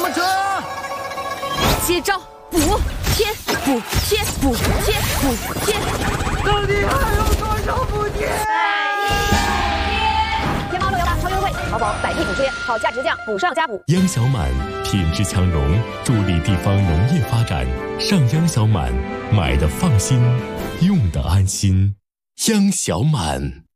过去。 接招，补贴，补贴，补贴，补贴。 到底还有多少补贴？ 天猫618超优惠，淘宝100亿补贴，好价直降，补上加补。 央小满品质强农，助力地方农业发展。上央小满，买的放心，用的安心。央小满。